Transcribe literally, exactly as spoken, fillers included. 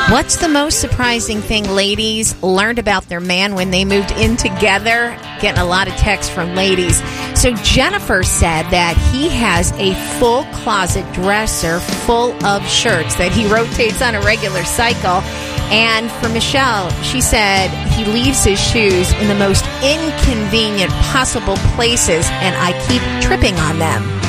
What's the most surprising thing ladies learned about their man when they moved in together? Getting a lot of texts from ladies. So Jennifer said that he has a full closet dresser full of shirts that he rotates on a regular cycle. And for Michelle, she said he leaves his shoes in the most inconvenient possible places, and I keep tripping on them.